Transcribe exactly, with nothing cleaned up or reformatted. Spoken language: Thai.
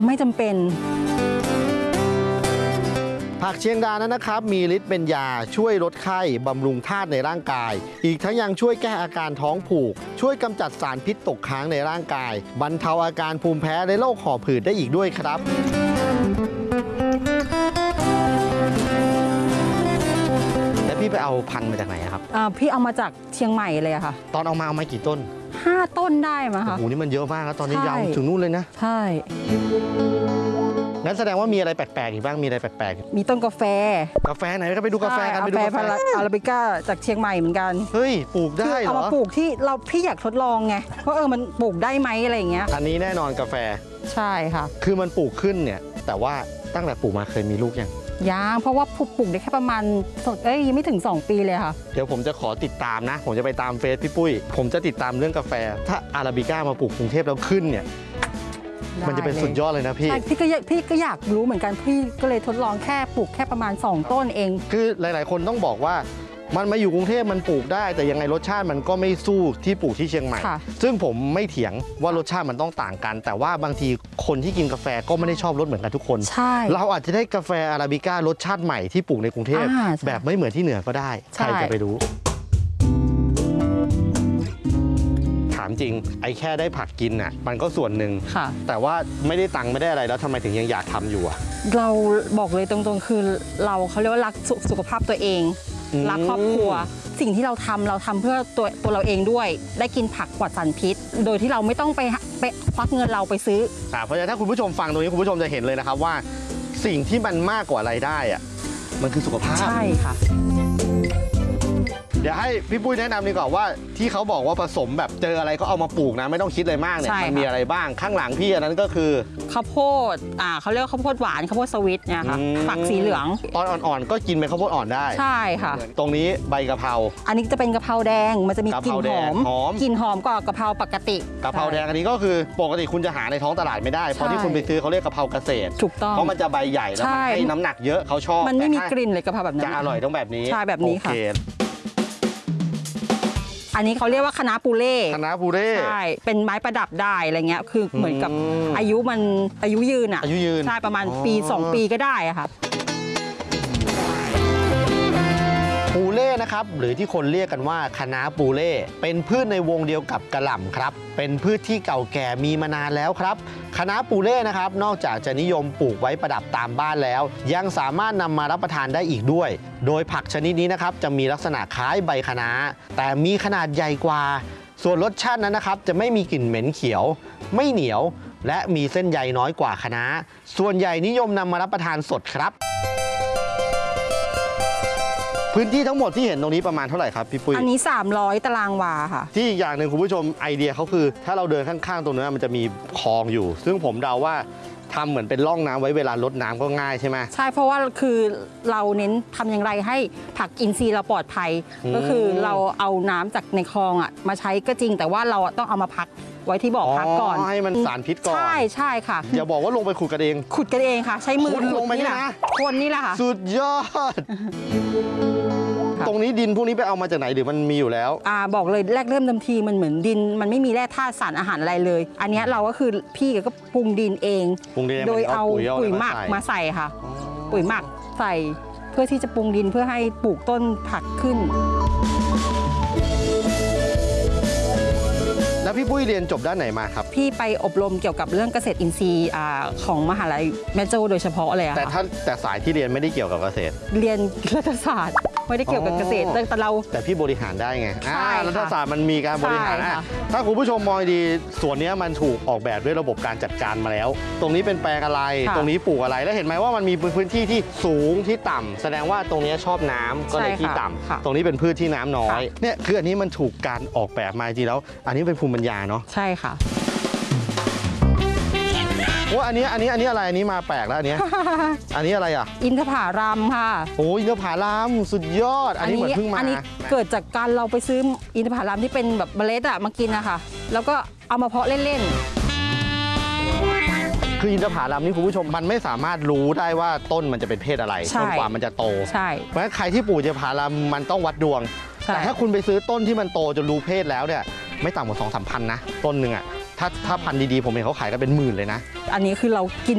ไม่จำเป็นผักเชียงดานั้นนะครับมีฤทธิ์เป็นยาช่วยลดไข้บำรุงธาตุในร่างกายอีกทั้งยังช่วยแก้อาการท้องผูกช่วยกำจัดสารพิษตกค้างในร่างกายบรรเทาอาการภูมิแพ้และโรคหอบหืดได้อีกด้วยครับแล้วพี่ไปเอาพันธุ์มาจากไหนครับพี่เอามาจากเชียงใหม่เลยค่ะตอนเอามาเอามากี่ต้นห้าต้นได้ไหมคะโอ้โหนี่มันเยอะมากแล้วตอนนี้ยาวถึงนู่นเลยนะใช่งั้นแสดงว่ามีอะไรแปลกๆอีกบ้างมีอะไรแปลกๆมีต้นกาแฟกาแฟไหนก็ไปดูกาแฟกันไปดูกาแฟอาราบิก้าจากเชียงใหม่เหมือนกันเฮ้ยปลูกได้เหรอเอามาปลูกที่เราพี่อยากทดลองไงว่าเออมันปลูกได้ไหมอะไรอย่างเงี้ยอันนี้แน่นอนกาแฟใช่ค่ะคือมันปลูกขึ้นเนี่ยแต่ว่าตั้งแต่ปลูกมาเคยมีลูกยังยังเพราะว่าปลูกได้แค่ประมาณเอ้ยยังไม่ถึงสองปีเลยค่ะเดี๋ยวผมจะขอติดตามนะผมจะไปตามเฟซพี่ปุ้ยผมจะติดตามเรื่องกาแฟถ้าอาราบิก้ามาปลูกกรุงเทพแล้วขึ้นเนี่ยมันจะเป็นสุดยอดเลยนะพี่พี่ก็พี่ก็อยากรู้เหมือนกันพี่ก็เลยทดลองแค่ปลูกแค่ประมาณสองต้นเองคือหลายๆคนต้องบอกว่ามันมาอยู่กรุงเทพมันปลูกได้แต่ยังไงรสชาติมันก็ไม่สู้ที่ปลูกที่เชียงใหม่ซึ่งผมไม่เถียงว่ารสชาติมันต้องต่างกันแต่ว่าบางทีคนที่กินกาแฟก็ไม่ได้ชอบรสเหมือนกันทุกคนเราอาจจะได้กาแฟอาราบิก้ารสชาติใหม่ที่ปลูกในกรุงเทพแบบไม่เหมือนที่เหนือก็ได้ใครจะไปรู้ถามจริงไอ้แค่ได้ผักกินน่ะมันก็ส่วนหนึ่งแต่ว่าไม่ได้ตังค์ไม่ได้อะไรแล้วทำไมถึงยังอยากทำอยู่อ่ะเราบอกเลยตรงๆคือเราเขาเรียกว่ารักสุขภาพตัวเองรักครอบครัวสิ่งที่เราทำเราทำเพื่อตัวตัวเราเองด้วยได้กินผักปลอดสารพิษโดยที่เราไม่ต้องไปไปควักเงินเราไปซื้อเพราะฉะนั้นถ้าคุณผู้ชมฟังตรงนี้คุณผู้ชมจะเห็นเลยนะครับว่าสิ่งที่มันมากกว่ารายได้อ่ะมันคือสุขภาพใช่ค่ะเดี๋ยวให้พี่ปุ้ยแนะนำดีกว่าว่าที่เขาบอกว่าผสมแบบเจออะไรก็เอามาปลูกนะไม่ต้องคิดเลยมากเนี่ยมันมีอะไรบ้างข้างหลังพี่อันนั้นก็คือข้าวโพดอ่าเขาเรียกข้าวโพดหวานข้าวโพดสวิตเนี่ยค่ะฝักสีเหลืองตอนอ่อนๆก็กินเป็นข้าวโพดอ่อนได้ใช่ค่ะตรงนี้ใบกะเพราอันนี้จะเป็นกะเพราแดงมันจะมีกลิ่นหอมกลิ่นหอมกว่ากะเพราปกติกะเพราแดงอันนี้ก็คือปกติคุณจะหาในท้องตลาดไม่ได้เพราะที่คุณไปซื้อเขาเรียกกะเพราเกษตรถูกต้องเพราะมันจะใบใหญ่แล้วมันให้น้ำหนักเยอะเขาชอบมันไม่มีกลิ่นเลยกะเพราแบบนั้นจะอร่อยต้องแบบนี้ใช่แบบนี้ค่ะอันนี้เขาเรียกว่าคะน้าปูเล่คะน้าปูเล่ใช่เป็นไม้ประดับได้อะไรเงี้ยคือเหมือนกับอายุมันอายุยืนอ่ะอายุยืนใช่ประมาณปีสองปีก็ได้อะค่ะปูเล่นะครับหรือที่คนเรียกกันว่าคะน้าปูเล่เป็นพืชในวงเดียวกับกะหล่ำครับเป็นพืชที่เก่าแก่มีมานานแล้วครับคะน้าปูเล่นะครับนอกจากจะนิยมปลูกไว้ประดับตามบ้านแล้วยังสามารถนำมารับประทานได้อีกด้วยโดยผักชนิดนี้นะครับจะมีลักษณะคล้ายใบคะน้าแต่มีขนาดใหญ่กว่าส่วนรสชาตินั้นนะครับจะไม่มีกลิ่นเหม็นเขียวไม่เหนียวและมีเส้นใยน้อยกว่าคะน้าส่วนใหญ่นิยมนำมารับประทานสดครับพื้นที่ทั้งหมดที่เห็นตรงนี้ประมาณเท่าไหร่ครับพี่ปุ้ยอันนี้สามร้อยตารางวาค่ะที่อีกอย่างหนึ่งคุณผู้ชมไอเดียเขาคือถ้าเราเดินข้างๆตรงนั้นมันจะมีคลองอยู่ซึ่งผมเดาว่าทำเหมือนเป็นร่องน้ำไว้เวลาลดน้ำก็ง่ายใช่ไหมใช่เพราะว่าคือเราเน้นทำอย่างไรให้ผักอินทรีย์เราปลอดภัยก็คือเราเอาน้ำจากในคลองอ่ะมาใช้ก็จริงแต่ว่าเราต้องเอามาพักไว้ที่บ่อพักก่อนให้มันสารพิษก่อนใช่ใช่ค่ะอย่าบอกว่าลงไปขุดกันเองขุดกันเองค่ะใช้มือลงไปนี่นะคนนี่แหละค่ะสุดยอดตรงนี้ดินพวกนี้ไปเอามาจากไหนหรือมันมีอยู่แล้วอ่าบอกเลยแรกเริ่มเดิมทีมันเหมือนดินมันไม่มีแร่ธาตุสารอาหารอะไรเลยอันนี้เราก็คือพี่ก็ปรุงดินเองโดยเอาปุ๋ยหมักมาใส่ค่ะปุ๋ยหมักใส่เพื่อที่จะปรุงดินเพื่อให้ปลูกต้นผักขึ้นแล้วพี่ปุ้ยเรียนจบด้านไหนมาครับพี่ไปอบรมเกี่ยวกับเรื่องเกษตรอินทรีย์ของมหาลัยแม่โจ้โดยเฉพาะเลยค่ะแต่ถ้าแต่สายที่เรียนไม่ได้เกี่ยวกับเกษตรเรียนรัฐศาสตร์ไม่ได้เกี่ยวกับเกษตรแต่เราแต่พี่บริหารได้ไงรัฐศาสตร์มันมีการบริหารถ้าคุณผู้ชมมองดีส่วนนี้มันถูกออกแบบด้วยระบบการจัดการมาแล้วตรงนี้เป็นแปลงอะไรตรงนี้ปลูกอะไรแล้วเห็นไหมว่ามันมีพื้นที่ที่สูงที่ต่ำแสดงว่าตรงนี้ชอบน้ำก็เลยที่ต่ำตรงนี้เป็นพืชที่น้ำน้อยเนี่ยคืออันนี้มันถูกการออกแบบมาจริงแล้วอันนี้เป็นภูมิปัญญาเนาะใช่ค่ะว่าอันนี้อันนี้อันนี้อะไรอันนี้มาแปลกแล้วอันนี้อันนี้อะไรอ่ะอินทผลัมค่ะโอ้อินทผลัมสุดยอดอันนี้เหมือนเพิ่งมาอันนี้เกิดจากการเราไปซื้ออินทผลัมที่เป็นแบบเมล็ดอะมากินนะคะแล้วก็เอามาเพาะเล่นๆคืออินทผลัมนี่คุณผู้ชมมันไม่สามารถรู้ได้ว่าต้นมันจะเป็นเพศอะไรจนกว่ามันจะโตใช่เพราะฉะนั้นใครที่ปลูกอินทผลัมมันต้องวัดดวงแต่ถ้าคุณไปซื้อต้นที่มันโตจนรู้เพศแล้วเนี่ยไม่ต่ำกว่าสองสามพันนะต้นหนึ่งอ่ะถ้าถ้าพันธุ์ดีๆผมเห็นเขาขายกันเป็นหมื่นเลยนะอันนี้คือเรากิน